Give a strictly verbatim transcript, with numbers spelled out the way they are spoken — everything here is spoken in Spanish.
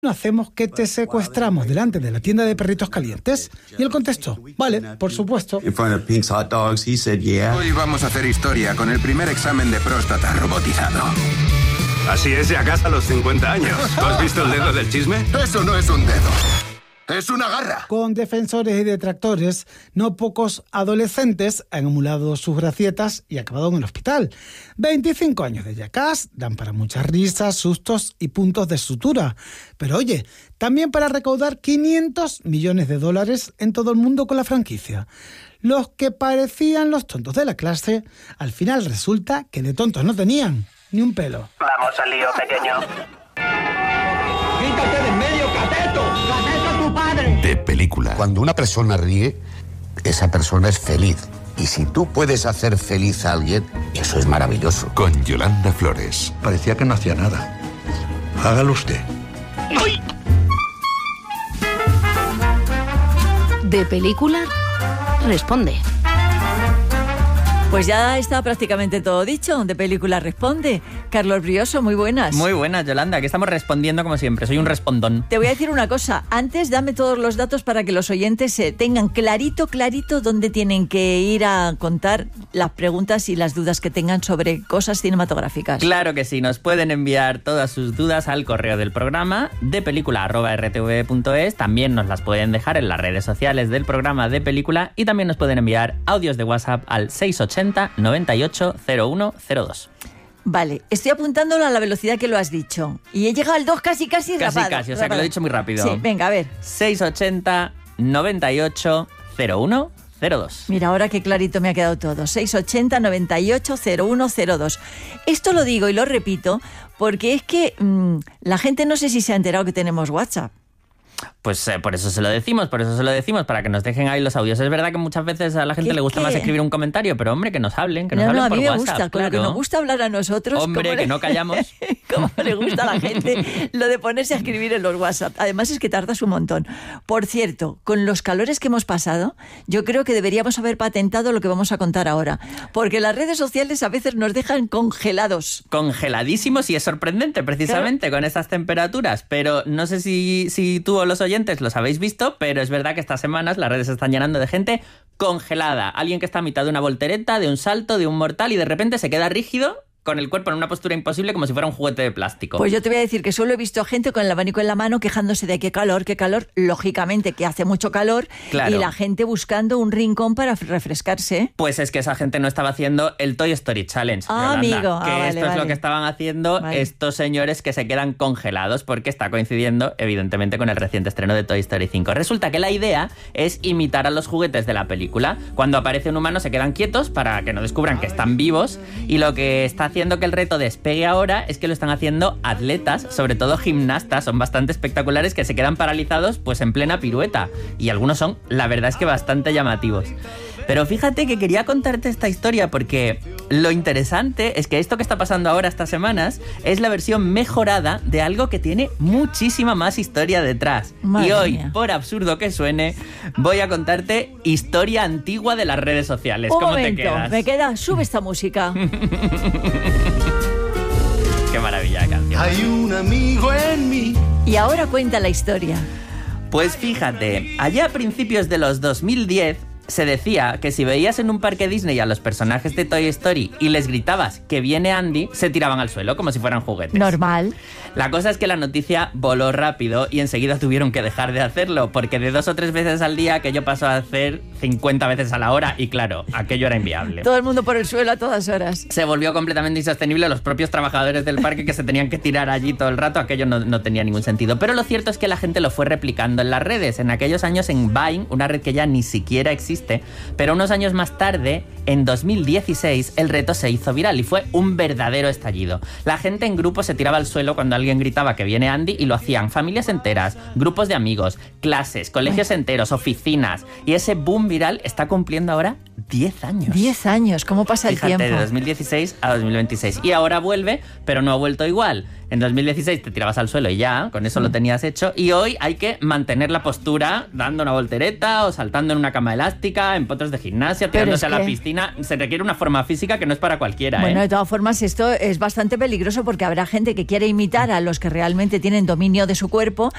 hacemos que te secuestramos delante de la tienda de perritos calientes? Y él contestó, vale, por supuesto. In front of Pink's Hot Dogs, he said, yeah. Hoy vamos a hacer historia con el primer examen de próstata robotizado. Así es, ya casa a los cincuenta años. ¿Tú has visto el dedo del chisme? Eso no es un dedo. ¡Es una garra! Con defensores y detractores, no pocos adolescentes han emulado sus gracietas y acabado en el hospital. veinticinco años de Jackass dan para muchas risas, sustos y puntos de sutura. Pero oye, también para recaudar quinientos millones de dólares en todo el mundo con la franquicia. Los que parecían los tontos de la clase, al final resulta que de tontos no tenían ni un pelo. Vamos al lío, pequeño. ¡Quítate de en medio, cateto! ¡Cateto tu padre! De película. Cuando una persona ríe, esa persona es feliz. Y si tú puedes hacer feliz a alguien, eso es maravilloso. Con Yolanda Flores. Parecía que no hacía nada. Hágalo usted. ¡Uy! De película, responde. Pues ya está prácticamente todo dicho. De película responde. Carlos Brioso, muy buenas. Muy buenas, Yolanda, que estamos respondiendo como siempre. Soy un respondón. Te voy a decir una cosa. Antes, dame todos los datos para que los oyentes eh, tengan clarito, clarito dónde tienen que ir a contar las preguntas y las dudas que tengan sobre cosas cinematográficas. Claro que sí. Nos pueden enviar todas sus dudas al correo del programa de película arroba r t v punto es. También nos las pueden dejar en las redes sociales del programa de película y también nos pueden enviar audios de WhatsApp al seis ochenta noventa y ocho cero uno cero dos. Vale, estoy apuntándolo a la velocidad que lo has dicho. Y he llegado al dos casi, casi, Casi, rapado, casi, o sea rapado. que lo he dicho muy rápido. Sí, venga, a ver. seis ochenta noventa y ocho cero uno cero dos. Mira, ahora qué clarito me ha quedado todo. seis ochenta noventa y ocho cero uno cero dos. Esto lo digo y lo repito porque es que mmm, la gente no sé si se ha enterado que tenemos WhatsApp. Pues eh, por eso se lo decimos, por eso se lo decimos, para que nos dejen ahí los audios. Es verdad que muchas veces a la gente le gusta ¿Qué? más escribir un comentario, pero hombre, que nos hablen, que nos No, hablen no, a por mí me WhatsApp. gusta, claro, claro. que nos gusta hablar a nosotros. Hombre, como que le- no callamos. Como le gusta a la gente lo de ponerse a escribir en los WhatsApp. Además es que tardas un montón. Por cierto, con los calores que hemos pasado, yo creo que deberíamos haber patentado lo que vamos a contar ahora. Porque las redes sociales a veces nos dejan congelados. Congeladísimos y es sorprendente precisamente con estas temperaturas, pero no sé si, si tú o los oyentes los habéis visto, pero es verdad que estas semanas las redes se están llenando de gente congelada. Alguien que está a mitad de una voltereta, de un salto, de un mortal y de repente se queda rígido con el cuerpo en una postura imposible como si fuera un juguete de plástico. Pues yo te voy a decir que solo he visto a gente con el abanico en la mano quejándose de qué calor, qué calor, lógicamente que hace mucho calor, Claro. y la gente buscando un rincón para refrescarse. Pues es que esa gente no estaba haciendo el Toy Story Challenge, Ah, Yolanda, amigo. Ah, que vale, esto es vale. lo que estaban haciendo Vale. estos señores que se quedan congelados porque está coincidiendo evidentemente con el reciente estreno de Toy Story cinco. Resulta que la idea es imitar a los juguetes de la película. Cuando aparece un humano se quedan quietos para que no descubran que están vivos, y lo que está haciendo que el reto despegue ahora es que lo están haciendo atletas, sobre todo gimnastas, son bastante espectaculares, que se quedan paralizados pues en plena pirueta, y algunos son, la verdad es que bastante llamativos. Pero fíjate que quería contarte esta historia porque lo interesante es que esto que está pasando ahora estas semanas es la versión mejorada de algo que tiene muchísima más historia detrás. Madre y hoy, mía. por absurdo que suene, voy a contarte historia antigua de las redes sociales. Un ¿Cómo momento, te quedas? me queda, sube esta música. Qué maravilla de canción. Hay un amigo en mí. Y ahora cuenta la historia. Pues fíjate, allá a principios de los dos mil diez se decía que si veías en un parque Disney a los personajes de Toy Story y les gritabas que viene Andy, se tiraban al suelo como si fueran juguetes. Normal. La cosa es que la noticia voló rápido y enseguida tuvieron que dejar de hacerlo, porque de dos o tres veces al día aquello pasó a hacer cincuenta veces a la hora y claro, aquello era inviable. Todo el mundo por el suelo a todas horas. Se volvió completamente insostenible, los propios trabajadores del parque que se tenían que tirar allí todo el rato, aquello no, no tenía ningún sentido. Pero lo cierto es que la gente lo fue replicando en las redes. En aquellos años en Vine, una red que ya ni siquiera existe, pero unos años más tarde, en dos mil dieciséis, el reto se hizo viral y fue un verdadero estallido. La gente en grupo se tiraba al suelo cuando alguien gritaba que viene Andy y lo hacían familias enteras, grupos de amigos, clases, colegios enteros, oficinas, y ese boom viral está cumpliendo ahora diez años. Diez años, ¿cómo pasa el Fíjate, tiempo? de dos mil dieciséis a dos mil veintiséis. Y ahora vuelve, pero no ha vuelto igual. En dos mil dieciséis te tirabas al suelo y ya, con eso lo tenías hecho. Y hoy hay que mantener la postura dando una voltereta o saltando en una cama elástica, en potros de gimnasia, Pero tirándose es a la que- piscina. Se requiere una forma física que no es para cualquiera, Bueno, ¿eh? de todas formas, esto es bastante peligroso porque habrá gente que quiere imitar a los que realmente tienen dominio de su cuerpo